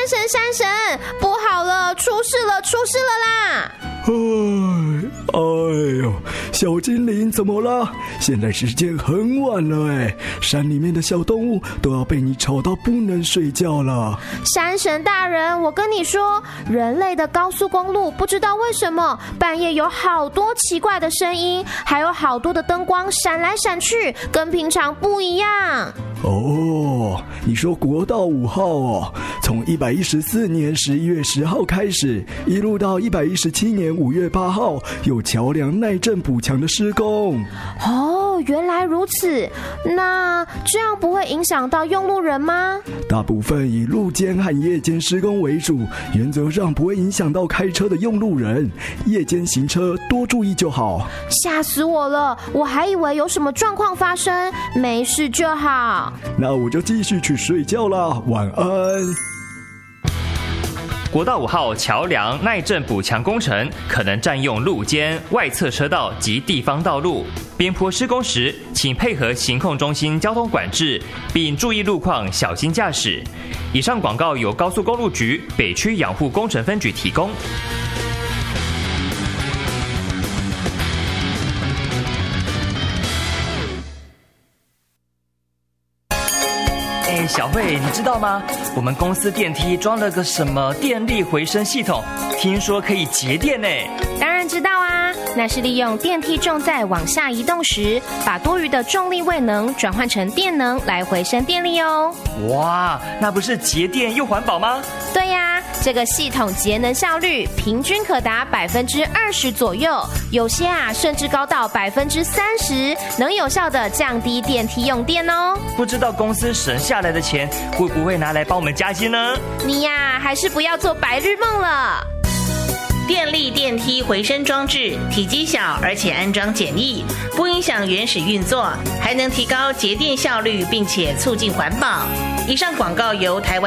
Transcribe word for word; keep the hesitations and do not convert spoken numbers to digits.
神山神，不好了，出事了，出事了啦！ 哎，哎呦，小精灵怎么了？现在时间很晚了哎，山里面的小动物都要被你吵到不能睡觉了。 山神大人，我跟你说，人类的高速公路不知道为什么半夜有好多奇怪的声音，还有好多的灯光闪来闪去，跟平常不一样。 哦，你说国道五号哦，从一百一十四年十一月十号开始，一路到一百一十七年五月八号，有桥梁耐震补强的施工。 哦，原来如此，那这样不会影响到用路人吗？ 大部分以路间和夜间施工为主，原则上不会影响到开车的用路人，夜间行车多注意就好。 吓死我了，我还以为有什么状况发生，没事就好。 那我就继续去睡觉啦，晚安。 国道五号桥梁耐震补强工程可能占用路肩、外侧车道及地方道路。边坡施工时，请配合行控中心交通管制，并注意路况，小心驾驶。以上广告由高速公路局北区养护工程分局提供。哎，小慧，你知道吗？我们公司电梯装了个什么电力回声系统，听说可以节电呢。 当然知道啊，那是利用电梯重载往下移动时，把多余的重力位能转换成电能来回升电力哦。 哇，那不是节电又环保吗？ 对呀，这个系统节能效率平均可达百分之二十左右，有些啊甚至高到百分之三十，能有效的降低电梯用电哦。 不知道公司省下来的钱会不会拿来帮我们加薪呢？ 你呀，还是不要做白日梦了。 电力电梯回声装置体积小，而且安装简易，不影响原始运作，还能提高节电效率，并且促进环保。以上广告由台湾